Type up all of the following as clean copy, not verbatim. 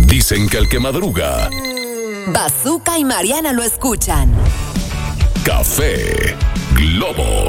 Dicen que el que madruga, Bazooka y Mariana lo escuchan. Café Globo.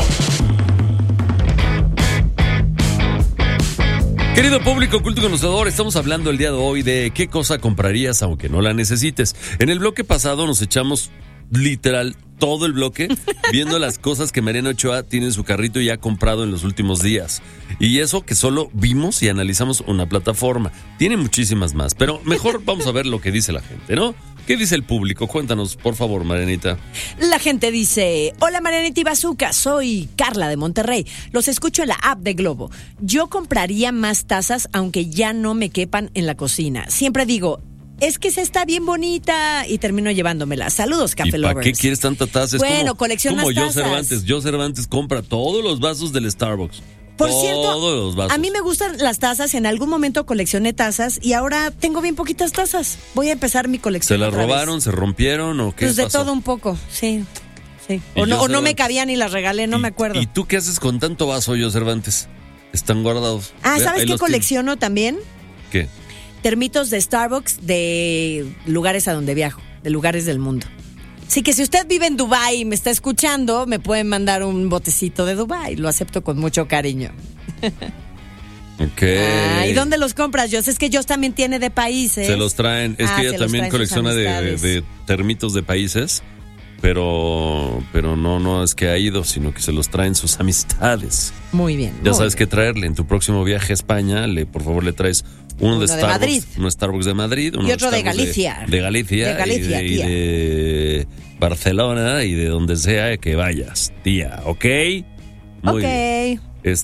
Querido público culto y conocedor, estamos hablando el día de hoy de qué cosa comprarías aunque no la necesites. En el bloque pasado nos echamos literal todo el bloque viendo las cosas que Mariana Ochoa tiene en su carrito y ha comprado en los últimos días. Y eso que solo vimos y analizamos una plataforma. Tiene muchísimas más, pero mejor vamos a ver lo que dice la gente, ¿no? ¿Qué dice el público? Cuéntanos, por favor, Marianita. La gente dice: hola Marianita y Bazooka, soy Carla de Monterrey. Los escucho en la app de Globo. Yo compraría más tazas aunque ya no me quepan en la cocina. Siempre digo, es que se está bien bonita y termino llevándomela. Saludos, Café Lovers. ¿Para qué quieres tanta taza? Bueno, coleccionas como tazas. Yo Cervantes compra todos los vasos del Starbucks. Por todos cierto, los vasos. a mí me gustan las tazas. En algún momento coleccioné tazas y ahora tengo bien poquitas tazas. Voy a empezar mi colección. ¿Se las otra robaron? vez. ¿Se rompieron o qué Pues de pasó? todo un poco, sí. ¿Y O yo, no me cabían y las regalé, no me acuerdo. ¿Y tú qué haces con tanto vaso, yo Cervantes? Están guardados. Ah, Ve, ¿sabes ahí qué los colecciono también? ¿Qué? Termitos de Starbucks de lugares a donde viajo, de lugares del mundo. Así que si usted vive en Dubái y me está escuchando, me pueden mandar un botecito de Dubái. Lo acepto con mucho cariño. Ok. ¿Y dónde los compras, Jos? Es que Jos también tiene de países. Se los traen. Es que ella también colecciona de termitos de países, pero no es que ha ido, sino que se los traen sus amistades. Muy bien. Ya sabes qué traerle. En tu próximo viaje a España, por favor le traes uno de Starbucks. Madrid. Uno de Starbucks de Madrid. Y otro de Galicia. De Galicia. Y de Barcelona y de donde sea que vayas, tía. ¿Ok? Muy bien.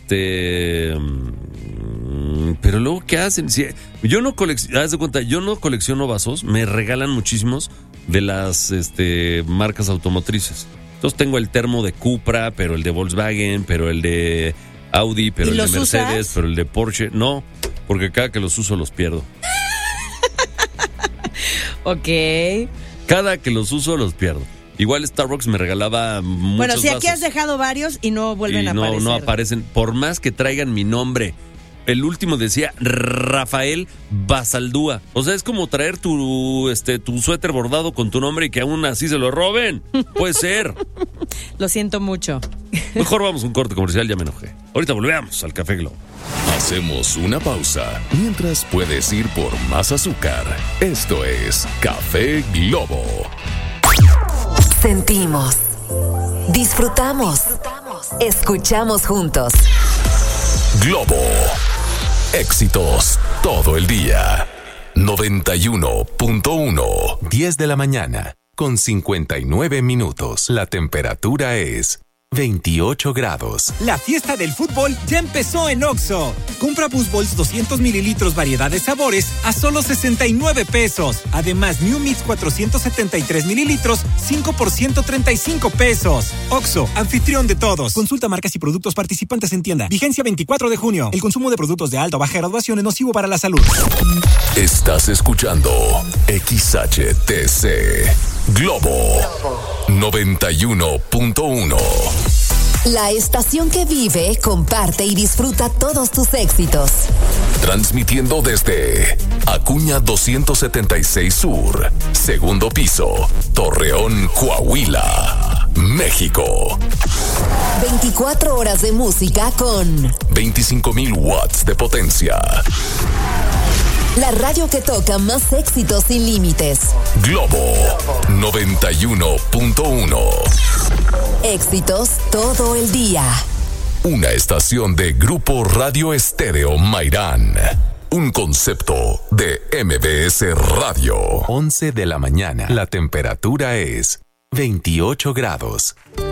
Pero luego, ¿qué hacen? Si, haz de cuenta, yo no colecciono vasos, me regalan muchísimos de las marcas automotrices. Entonces tengo el termo de Cupra, pero el de Volkswagen, pero el de Audi, pero el de Mercedes, usas? pero el de Porsche. No, porque cada que los uso los pierdo. Ok. Cada que los uso los pierdo. Igual Starbucks me regalaba muchos Bueno, si aquí vasos. has dejado varios y no vuelven a aparecer. No aparecen, por más que traigan mi nombre. El último decía Rafael Basaldúa. O sea, es como traer tu suéter bordado con tu nombre y que aún así se lo roben. Puede ser. Lo siento mucho. Mejor vamos a un corte comercial, ya me enojé. Ahorita volvemos al Café Globo. Hacemos una pausa. Mientras puedes ir por más azúcar. Esto es Café Globo. Sentimos, disfrutamos, escuchamos juntos. Globo. Éxitos todo el día. 91.1. 10 de la mañana, con 59 minutos. La temperatura es 28 grados. La fiesta del fútbol ya empezó en Oxxo. Compra BoostBalls 200 mililitros variedad de sabores a solo 69 pesos. Además, New Mix 473 mililitros, 5 por 135 pesos. Oxxo, anfitrión de todos. Consulta marcas y productos participantes en tienda. Vigencia 24 de junio. El consumo de productos de alta o baja graduación es nocivo para la salud. Estás escuchando XHTC Globo 91.1. La estación que vive, comparte y disfruta todos tus éxitos. Transmitiendo desde Acuña 276 Sur, segundo piso, Torreón, Coahuila, México. 24 horas de música con 25,000 watts de potencia. la radio que toca más éxitos sin límites. Globo 91.1. Éxitos todo el día. Una estación de Grupo Radio Estéreo Mairán. Un concepto de MBS Radio. 11 de la mañana. La temperatura es 28 grados.